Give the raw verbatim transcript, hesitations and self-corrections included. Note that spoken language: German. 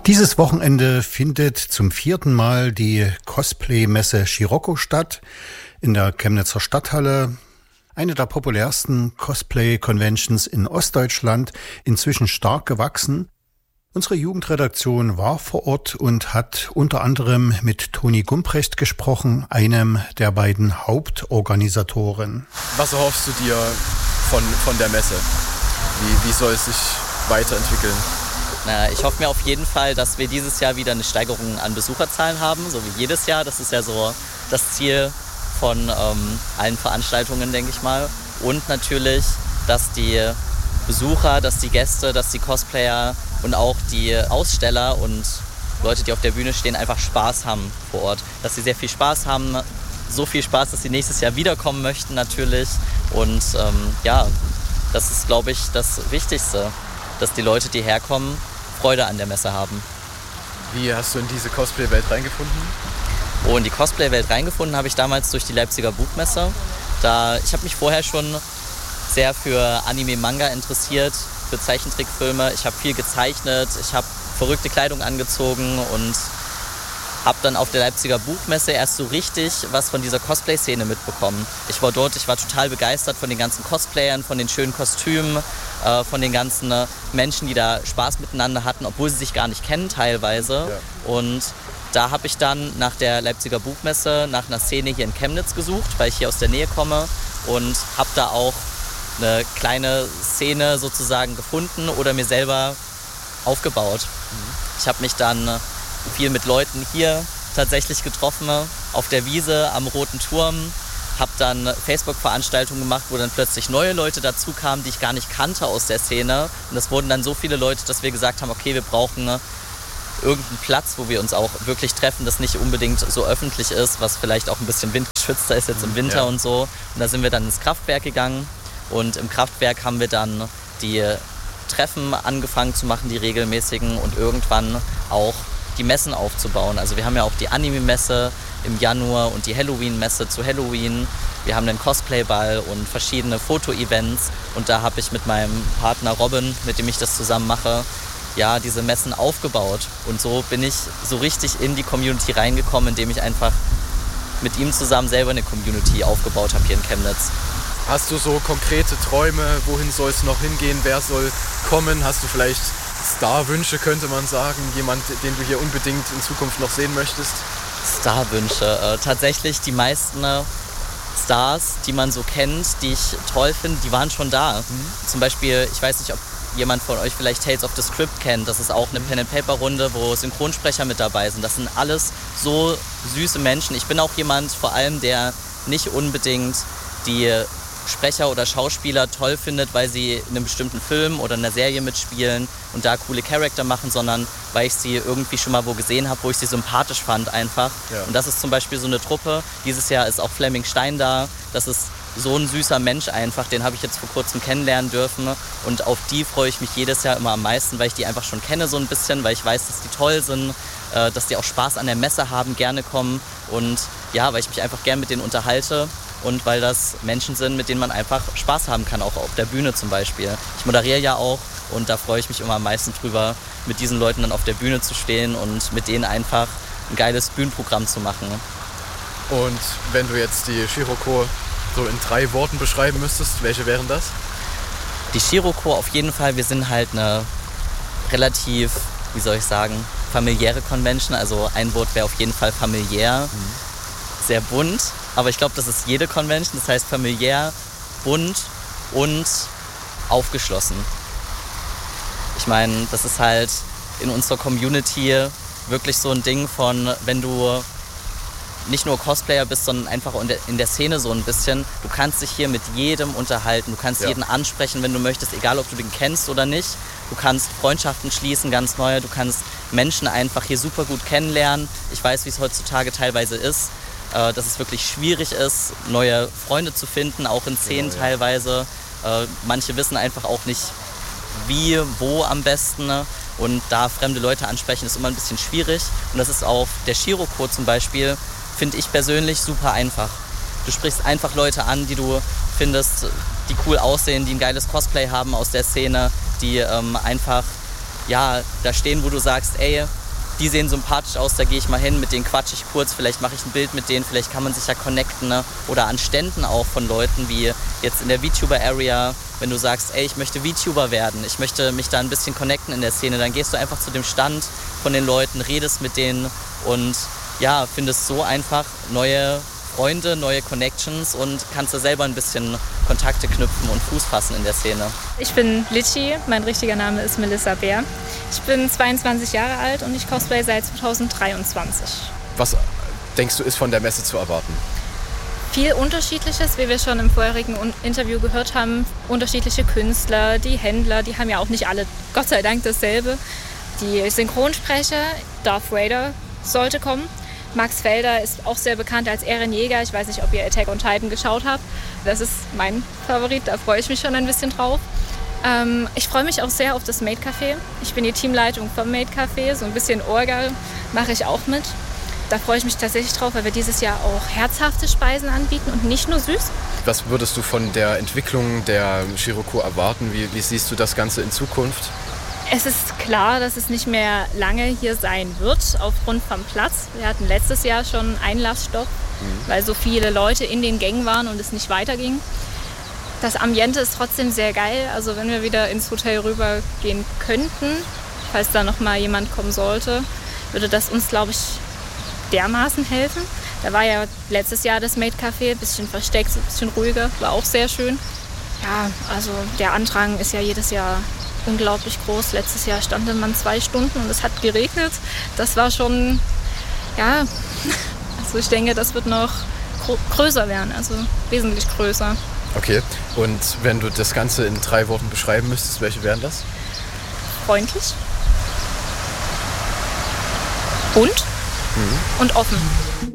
Dieses Wochenende findet zum vierten Mal die Cosplay-Messe Scirocco statt in der Chemnitzer Stadthalle. Eine der populärsten Cosplay-Conventions in Ostdeutschland, inzwischen stark gewachsen. Unsere Jugendredaktion war vor Ort und hat unter anderem mit Toni Gumprecht gesprochen, einem der beiden Hauptorganisatoren. Was erhoffst du dir von, von der Messe? Wie, wie soll es sich weiterentwickeln? Na, ich hoffe mir auf jeden Fall, dass wir dieses Jahr wieder eine Steigerung an Besucherzahlen haben, so wie jedes Jahr. Das ist ja so das Ziel von ähm, allen Veranstaltungen, denke ich mal. Und natürlich, dass die Besucher, dass die Gäste, dass die Cosplayer und auch die Aussteller und Leute, die auf der Bühne stehen, einfach Spaß haben vor Ort. Dass sie sehr viel Spaß haben, so viel Spaß, dass sie nächstes Jahr wiederkommen möchten natürlich. Und ähm, ja, das ist, glaube ich, das Wichtigste, dass die Leute, die herkommen, Freude an der Messe haben. Wie hast du in diese Cosplay-Welt reingefunden? Oh, in die Cosplay-Welt reingefunden habe ich damals durch die Leipziger Buchmesse. Da, ich habe mich vorher schon sehr für Anime-Manga interessiert, für Zeichentrickfilme. Ich habe viel gezeichnet, ich habe verrückte Kleidung angezogen und habe dann auf der Leipziger Buchmesse erst so richtig was von dieser Cosplay-Szene mitbekommen. Ich war dort, ich war total begeistert von den ganzen Cosplayern, von den schönen Kostümen, äh, von den ganzen äh, Menschen, die da Spaß miteinander hatten, obwohl sie sich gar nicht kennen teilweise. Ja. Und da habe ich dann nach der Leipziger Buchmesse nach einer Szene hier in Chemnitz gesucht, weil ich hier aus der Nähe komme und habe da auch eine kleine Szene sozusagen gefunden oder mir selber aufgebaut. Mhm. Ich habe mich dann viel mit Leuten hier tatsächlich getroffen, auf der Wiese am Roten Turm, habe dann Facebook-Veranstaltungen gemacht, wo dann plötzlich neue Leute dazu kamen, die ich gar nicht kannte aus der Szene. Und das wurden dann so viele Leute, dass wir gesagt haben, okay, wir brauchen irgendeinen Platz, wo wir uns auch wirklich treffen, das nicht unbedingt so öffentlich ist, was vielleicht auch ein bisschen windgeschützter ist jetzt im Winter ja. und so. Und da sind wir dann ins Kraftwerk gegangen und im Kraftwerk haben wir dann die Treffen angefangen zu machen, die regelmäßigen und irgendwann auch die Messen aufzubauen. Also wir haben ja auch die Anime-Messe im Januar und die Halloween-Messe zu Halloween. Wir haben den Cosplay-Ball und verschiedene Foto-Events und da habe ich mit meinem Partner Robin, mit dem ich das zusammen mache, ja, diese Messen aufgebaut. Und so bin ich so richtig in die Community reingekommen, indem ich einfach mit ihm zusammen selber eine Community aufgebaut habe hier in Chemnitz. Hast du so konkrete Träume, wohin soll es noch hingehen, wer soll kommen? Hast du vielleicht Starwünsche, könnte man sagen, jemand, den du hier unbedingt in Zukunft noch sehen möchtest? Starwünsche, äh, tatsächlich die meisten äh, Stars, die man so kennt, die ich toll finde, die waren schon da. Mhm. Zum Beispiel, ich weiß nicht, ob jemand von euch vielleicht Tales of the Script kennt. Das ist auch eine Pen-and-Paper-Runde, wo Synchronsprecher mit dabei sind. Das sind alles so süße Menschen. Ich bin auch jemand, vor allem, der nicht unbedingt die Sprecher oder Schauspieler toll findet, weil sie in einem bestimmten Film oder einer Serie mitspielen und da coole Charakter machen, sondern weil ich sie irgendwie schon mal wo gesehen habe, wo ich sie sympathisch fand einfach. Ja. Und das ist zum Beispiel so eine Truppe. Dieses Jahr ist auch Flemming Stein da. Das ist so ein süßer Mensch einfach, den habe ich jetzt vor kurzem kennenlernen dürfen und auf die freue ich mich jedes Jahr immer am meisten, weil ich die einfach schon kenne so ein bisschen, weil ich weiß, dass die toll sind, äh, dass die auch Spaß an der Messe haben, gerne kommen und ja, weil ich mich einfach gern mit denen unterhalte und weil das Menschen sind, mit denen man einfach Spaß haben kann, auch auf der Bühne zum Beispiel. Ich moderiere ja auch und da freue ich mich immer am meisten drüber, mit diesen Leuten dann auf der Bühne zu stehen und mit denen einfach ein geiles Bühnenprogramm zu machen. Und wenn du jetzt die Scirocco so in drei Worten beschreiben müsstest, welche wären das? Die Scirocco auf jeden Fall, wir sind halt eine relativ, wie soll ich sagen, familiäre Convention. Also ein Wort wäre auf jeden Fall familiär, mhm. sehr bunt. Aber ich glaube, das ist jede Convention, das heißt familiär, bunt und aufgeschlossen. Ich meine, das ist halt in unserer Community wirklich so ein Ding von, wenn du nicht nur Cosplayer bist, sondern einfach in der Szene so ein bisschen. Du kannst dich hier mit jedem unterhalten, du kannst ja. jeden ansprechen, wenn du möchtest, egal ob du den kennst oder nicht. Du kannst Freundschaften schließen, ganz neue, du kannst Menschen einfach hier super gut kennenlernen. Ich weiß, wie es heutzutage teilweise ist, äh, dass es wirklich schwierig ist, neue Freunde zu finden, auch in Szenen genau, ja. teilweise. Äh, manche wissen einfach auch nicht, wie, wo am besten. Und da fremde Leute ansprechen, ist immer ein bisschen schwierig. Und das ist auf der Scirocco zum Beispiel, finde ich persönlich super einfach. Du sprichst einfach Leute an, die du findest, die cool aussehen, die ein geiles Cosplay haben aus der Szene, die ähm, einfach ja, da stehen, wo du sagst, ey, die sehen sympathisch aus, da gehe ich mal hin, mit denen quatsche ich kurz, vielleicht mache ich ein Bild mit denen, vielleicht kann man sich ja connecten, ne? Oder an Ständen auch von Leuten, wie jetzt in der VTuber-Area, wenn du sagst, ey, ich möchte VTuber werden, ich möchte mich da ein bisschen connecten in der Szene, dann gehst du einfach zu dem Stand von den Leuten, redest mit denen und ja, findest so einfach neue Freunde, neue Connections und kannst da selber ein bisschen Kontakte knüpfen und Fuß fassen in der Szene. Ich bin Litchi, mein richtiger Name ist Melissa Bär. Ich bin zweiundzwanzig Jahre alt und ich cosplay seit zweitausenddreiundzwanzig. Was denkst du, ist von der Messe zu erwarten? Viel Unterschiedliches, wie wir schon im vorherigen Interview gehört haben. Unterschiedliche Künstler, die Händler, die haben ja auch nicht alle, Gott sei Dank, dasselbe. Die Synchronsprecher, Darth Vader sollte kommen. Max Felder ist auch sehr bekannt als Ehrenjäger. Ich weiß nicht, ob ihr Attack on Titan geschaut habt. Das ist mein Favorit, da freue ich mich schon ein bisschen drauf. Ähm, ich freue mich auch sehr auf das Maid Café. Ich bin die Teamleitung vom Maid Café, so ein bisschen Orga mache ich auch mit. Da freue ich mich tatsächlich drauf, weil wir dieses Jahr auch herzhafte Speisen anbieten und nicht nur süß. Was würdest du von der Entwicklung der Shiroko erwarten? Wie, wie siehst du das Ganze in Zukunft? Es ist klar, dass es nicht mehr lange hier sein wird, aufgrund vom Platz. Wir hatten letztes Jahr schon Einlassstopp, mhm. weil so viele Leute in den Gängen waren und es nicht weiterging. Das Ambiente ist trotzdem sehr geil. Also wenn wir wieder ins Hotel rübergehen könnten, falls da noch mal jemand kommen sollte, würde das uns, glaube ich, dermaßen helfen. Da war ja letztes Jahr das Maid Café, ein bisschen versteckt, ein bisschen ruhiger, war auch sehr schön. Ja, also der Andrang ist ja jedes Jahr unglaublich groß. Letztes Jahr stand man zwei Stunden und es hat geregnet. Das war schon, ja, also ich denke, das wird noch größer werden, also wesentlich größer. Okay, und wenn du das Ganze in drei Worten beschreiben müsstest, welche wären das? Freundlich, bunt mhm. und offen.